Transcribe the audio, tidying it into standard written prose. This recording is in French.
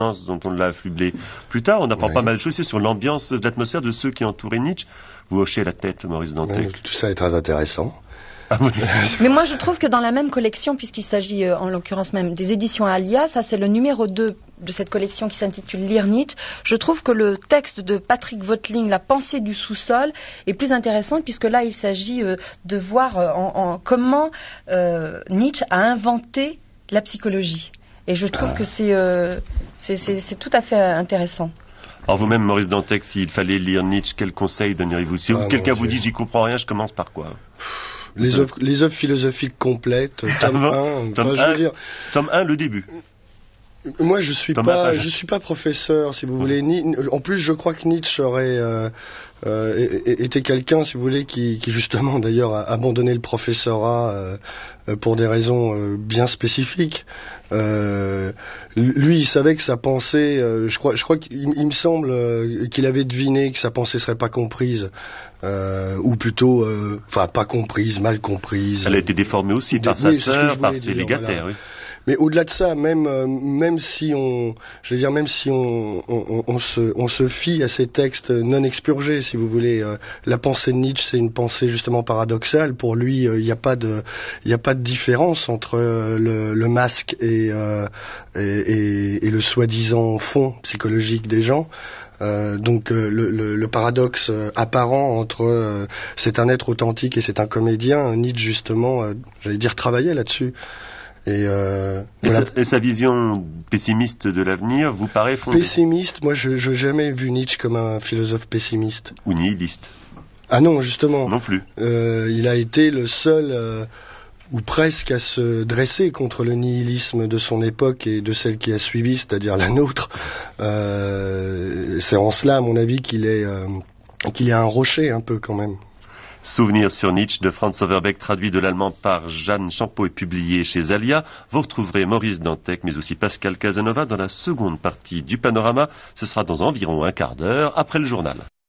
dont on l'a affublé. Plus tard, on apprend pas mal de choses sur l'ambiance de l'atmosphère de ceux qui entouraient Nietzsche. Vous hochez la tête, Maurice Dantec. Tout ça est très intéressant. Mais moi je trouve que dans la même collection, puisqu'il s'agit en l'occurrence même des éditions Alia, ça c'est le numéro 2 de cette collection qui s'intitule Lire Nietzsche, je trouve que le texte de Patrick Voeteling, La pensée du sous-sol, est plus intéressant puisque là il s'agit de voir comment Nietzsche a inventé la psychologie. Et je trouve que c'est tout à fait intéressant. Alors vous-même, Maurice Dantec, s'il fallait lire Nietzsche, quel conseil donneriez-vous? Si quelqu'un vous dit j'y comprends rien, je commence par quoi? Les œuvres philosophiques complètes, tome 1. Tome 1, le début. Moi, je suis pas professeur, si vous voulez. En plus, je crois que Nietzsche aurait été quelqu'un, si vous voulez, qui justement, d'ailleurs, a abandonné le professorat pour des raisons bien spécifiques. Lui, il savait que sa pensée, je crois qu'il me semble qu'il avait deviné que sa pensée serait pas comprise, ou plutôt, pas comprise, mal comprise. Elle a été déformée aussi par sa sœur, par ses légataires. Voilà. Oui. Mais au-delà de ça, même si on se fie à ces textes non expurgés, si vous voulez, la pensée de Nietzsche, c'est une pensée justement paradoxale. Pour lui, il n'y a pas de différence entre le masque et le soi-disant fond psychologique des gens. Donc le paradoxe apparent entre c'est un être authentique et c'est un comédien, Nietzsche justement, j'allais dire, travaillait là-dessus. Et sa vision pessimiste de l'avenir vous paraît fondée? Pessimiste, moi je n'ai jamais vu Nietzsche comme un philosophe pessimiste. Ou nihiliste? Ah non, justement. Non plus. Il a été le seul, ou presque, à se dresser contre le nihilisme de son époque et de celle qui a suivi, c'est-à-dire la nôtre. C'est en cela, à mon avis, qu'il est un rocher un peu quand même. Souvenirs sur Nietzsche de Franz Overbeck, traduit de l'allemand par Jeanne Champeau et publié chez Alia. Vous retrouverez Maurice Dantec, mais aussi Pascal Casanova dans la seconde partie du Panorama. Ce sera dans environ un quart d'heure après le journal.